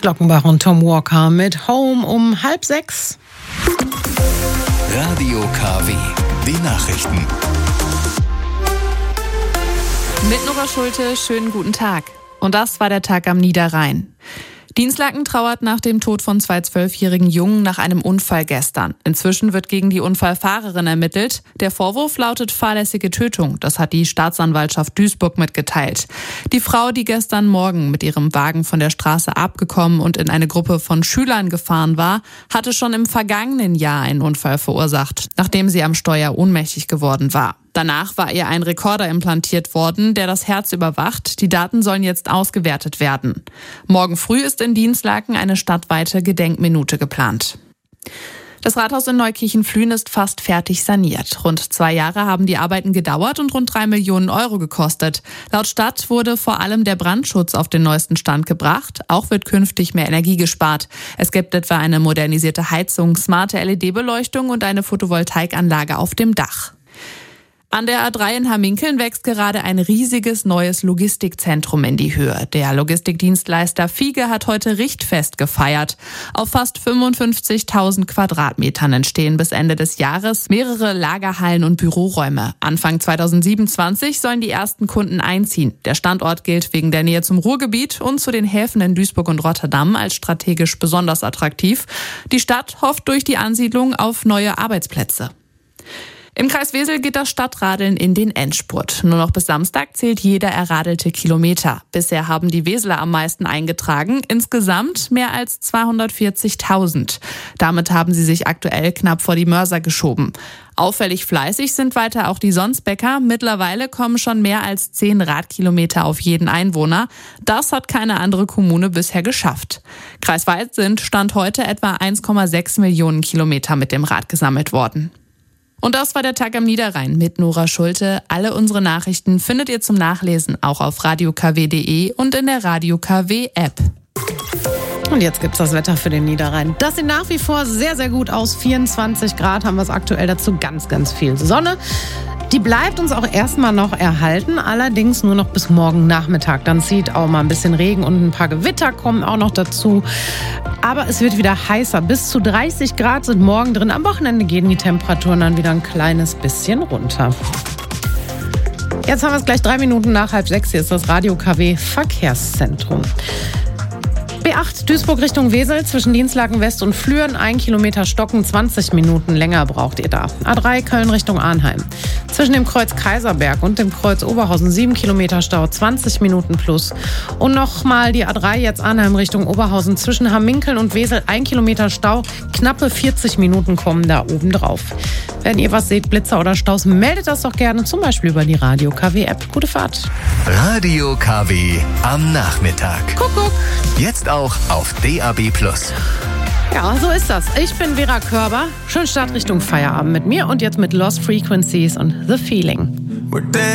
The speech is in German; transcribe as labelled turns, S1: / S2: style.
S1: Glockenbach und Tom Walker mit Home um 5:30.
S2: Radio KW, die Nachrichten.
S3: Mit Nora Schulte, schönen guten Tag. Und das war der Tag am Niederrhein. Dinslaken trauert nach dem Tod von 2 12-jährigen Jungen nach einem Unfall gestern. Inzwischen wird gegen die Unfallfahrerin ermittelt. Der Vorwurf lautet fahrlässige Tötung. Das hat die Staatsanwaltschaft Duisburg mitgeteilt. Die Frau, die gestern Morgen mit ihrem Wagen von der Straße abgekommen und in eine Gruppe von Schülern gefahren war, hatte schon im vergangenen Jahr einen Unfall verursacht, nachdem sie am Steuer ohnmächtig geworden war. Danach war ihr ein Rekorder implantiert worden, der das Herz überwacht. Die Daten sollen jetzt ausgewertet werden. Morgen früh ist in Dinslaken eine stadtweite Gedenkminute geplant. Das Rathaus in Neukirchen-Flühen ist fast fertig saniert. Rund 2 Jahre haben die Arbeiten gedauert und rund 3 Millionen Euro gekostet. Laut Stadt wurde vor allem der Brandschutz auf den neuesten Stand gebracht. Auch wird künftig mehr Energie gespart. Es gibt etwa eine modernisierte Heizung, smarte LED-Beleuchtung und eine Photovoltaikanlage auf dem Dach. An der A3 in Hamminkeln wächst gerade ein riesiges neues Logistikzentrum in die Höhe. Der Logistikdienstleister Fiege hat heute Richtfest gefeiert. Auf fast 55.000 Quadratmetern entstehen bis Ende des Jahres mehrere Lagerhallen und Büroräume. Anfang 2027 sollen die ersten Kunden einziehen. Der Standort gilt wegen der Nähe zum Ruhrgebiet und zu den Häfen in Duisburg und Rotterdam als strategisch besonders attraktiv. Die Stadt hofft durch die Ansiedlung auf neue Arbeitsplätze. Im Kreis Wesel geht das Stadtradeln in den Endspurt. Nur noch bis Samstag zählt jeder erradelte Kilometer. Bisher haben die Weseler am meisten eingetragen, insgesamt mehr als 240.000. Damit haben sie sich aktuell knapp vor die Mörser geschoben. Auffällig fleißig sind weiter auch die Sonsbecker. Mittlerweile kommen schon mehr als 10 Radkilometer auf jeden Einwohner. Das hat keine andere Kommune bisher geschafft. Kreisweit sind Stand heute etwa 1,6 Millionen Kilometer mit dem Rad gesammelt worden. Und das war der Tag am Niederrhein mit Nora Schulte. Alle unsere Nachrichten findet ihr zum Nachlesen auch auf radiokw.de und in der Radio KW App.
S1: Und jetzt gibt's das Wetter für den Niederrhein. Das sieht nach wie vor sehr, sehr gut aus. 24 Grad haben wir es aktuell, dazu ganz, ganz viel Sonne. Die bleibt uns auch erstmal noch erhalten, allerdings nur noch bis morgen Nachmittag. Dann zieht auch mal ein bisschen Regen und ein paar Gewitter kommen auch noch dazu. Aber es wird wieder heißer. Bis zu 30 Grad sind morgen drin. Am Wochenende gehen die Temperaturen dann wieder ein kleines bisschen runter. Jetzt haben wir es gleich 3 Minuten nach 5:30. Hier ist das Radio KW Verkehrszentrum. B8 Duisburg Richtung Wesel zwischen Dinslaken West und Flüren, 1 Kilometer Stocken, 20 Minuten länger braucht ihr da. A3 Köln Richtung Arnheim. Zwischen dem Kreuz Kaiserberg und dem Kreuz Oberhausen 7 Kilometer Stau, 20 Minuten plus. Und nochmal die A3 jetzt Arnheim Richtung Oberhausen zwischen Hamminkeln und Wesel, 1 Kilometer Stau, knappe 40 Minuten kommen da oben drauf. Wenn ihr was seht, Blitzer oder Staus, meldet das doch gerne, zum Beispiel über die Radio KW App. Gute Fahrt.
S2: Radio KW am Nachmittag.
S1: Kuckuck.
S2: Jetzt auch auf DAB+.
S1: Ja, so ist das. Ich bin Vera Körber. Schön Start Richtung Feierabend mit mir und jetzt mit Lost Frequencies und The Feeling.